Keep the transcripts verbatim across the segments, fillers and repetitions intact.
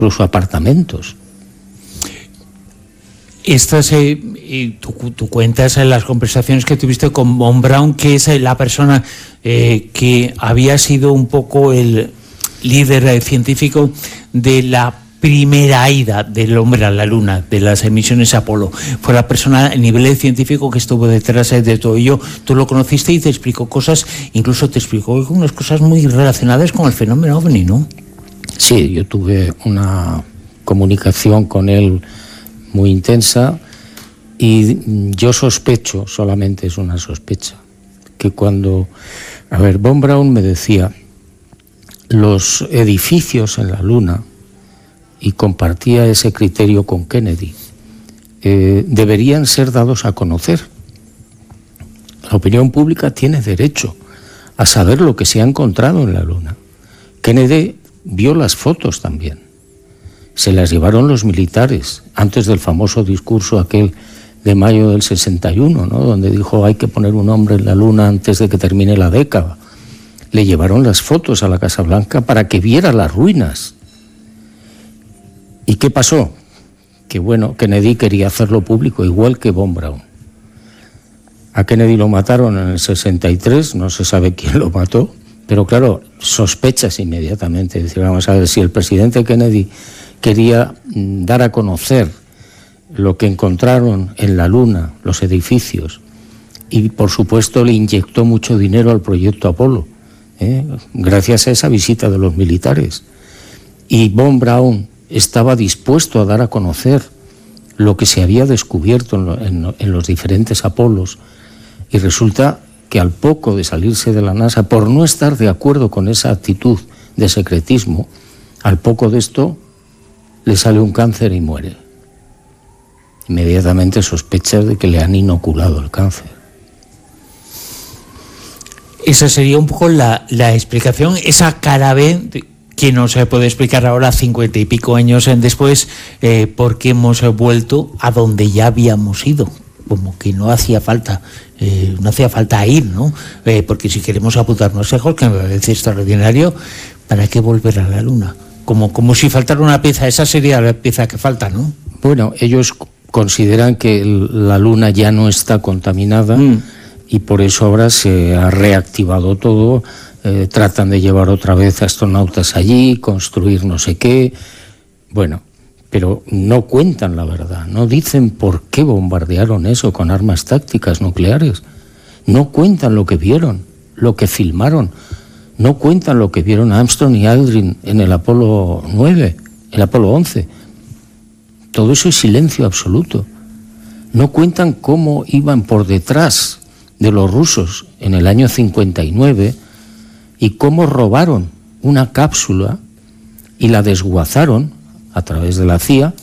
incluso apartamentos. Estas, eh, y tú, tú cuentas en las conversaciones que tuviste con Von Braun, que es la persona eh, que había sido un poco el líder eh, científico de la primera ida del hombre a la Luna, de las misiones Apolo. Fue la persona a nivel científico que estuvo detrás de todo ello. Tú lo conociste y te explicó cosas, incluso te explicó unas cosas muy relacionadas con el fenómeno OVNI, ¿no? Sí, yo tuve una comunicación con él muy intensa y yo sospecho, solamente es una sospecha, que cuando, a ver, Von Braun me decía, los edificios en la Luna, y compartía ese criterio con Kennedy, eh, deberían ser dados a conocer. La opinión pública tiene derecho a saber lo que se ha encontrado en la Luna. Kennedy vio las fotos también. Se las llevaron los militares antes del famoso discurso aquel de mayo del sesenta y uno, ¿no?, donde dijo hay que poner un hombre en la Luna antes de que termine la década. Le llevaron las fotos a la Casa Blanca para que viera las ruinas. ¿Y qué pasó? Que bueno, Kennedy quería hacerlo público, igual que Von Braun. A Kennedy lo mataron en el sesenta y tres, no se sabe quién lo mató, pero claro, sospechas inmediatamente. Decir, vamos a ver, si el presidente Kennedy quería dar a conocer lo que encontraron en la Luna, los edificios, y por supuesto le inyectó mucho dinero al proyecto Apolo, ¿eh? gracias a esa visita de los militares. Y Von Braun estaba dispuesto a dar a conocer lo que se había descubierto en, lo, en, en los diferentes Apolos, y resulta que al poco de salirse de la NASA, por no estar de acuerdo con esa actitud de secretismo, al poco de esto le sale un cáncer y muere. Inmediatamente sospechas de que le han inoculado el cáncer. Esa sería un poco la, la explicación, esa cara B que no se puede explicar ahora, cincuenta y pico años después, eh, por qué hemos vuelto a donde ya habíamos ido. Como que no hacía falta, eh, no hacía falta ir, ¿no? Eh, porque si queremos apuntarnos lejos, que me parece extraordinario, ¿para qué volver a la Luna? Como, como si faltara una pieza, esa sería la pieza que falta, ¿no? Bueno, ellos consideran que la Luna ya no está contaminada mm. y por eso ahora se ha reactivado todo, eh, tratan de llevar otra vez astronautas allí, construir no sé qué, bueno, pero no cuentan la verdad, no dicen por qué bombardearon eso con armas tácticas nucleares, no cuentan lo que vieron, lo que filmaron, no cuentan lo que vieron Armstrong y Aldrin en el Apolo nueve, el Apolo once. Todo eso es silencio absoluto. No cuentan cómo iban por detrás de los rusos en el año cincuenta y nueve y cómo robaron una cápsula y la desguazaron a través de la C I A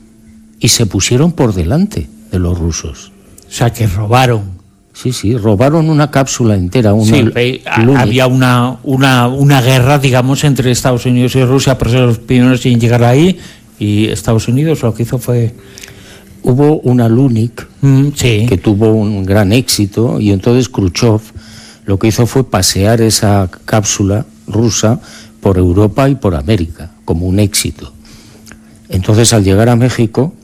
y se pusieron por delante de los rusos. O sea, que robaron. Sí, sí, robaron una cápsula entera. Una sí, eh, había una, una, una guerra, digamos, entre Estados Unidos y Rusia por ser los primeros en llegar ahí, y Estados Unidos lo que hizo fue... Hubo una Lunik mm, sí. que tuvo un gran éxito, y entonces Khrushchev lo que hizo fue pasear esa cápsula rusa por Europa y por América, como un éxito. Entonces, al llegar a México,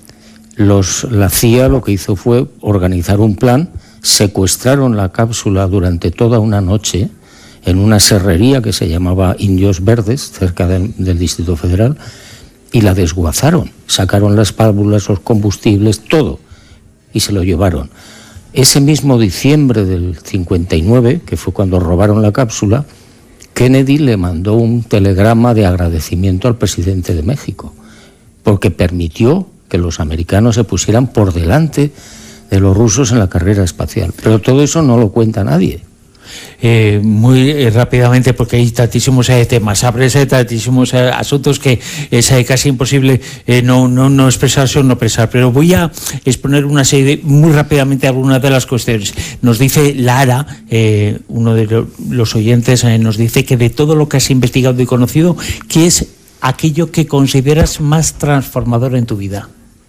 los, la C I A lo que hizo fue organizar un plan. Secuestraron la cápsula durante toda una noche en una serrería que se llamaba Indios Verdes, cerca del, del Distrito Federal, y la desguazaron. Sacaron las válvulas, los combustibles, todo, y se lo llevaron. Ese mismo diciembre del cincuenta y nueve, que fue cuando robaron la cápsula, Kennedy le mandó un telegrama de agradecimiento al presidente de México, porque permitió que los americanos se pusieran por delante de los rusos en la carrera espacial. Pero todo eso no lo cuenta nadie. Eh, muy eh, rápidamente, porque hay tantísimos eh, temas, abres eh, tantísimos eh, asuntos que es eh, casi imposible eh, no, no, no expresarse o no expresar, pero voy a exponer una serie, de, muy rápidamente, algunas de las cuestiones. Nos dice Lara, eh, uno de lo, los oyentes, eh, nos dice que de todo lo que has investigado y conocido, ¿qué es aquello que consideras más transformador en tu vida?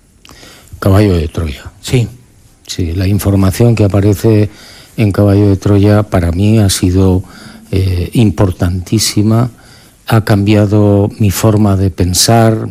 Caballo de Troya. Sí. Sí, la información que aparece en Caballo de Troya para mí ha sido eh, importantísima ha cambiado mi forma de pensar,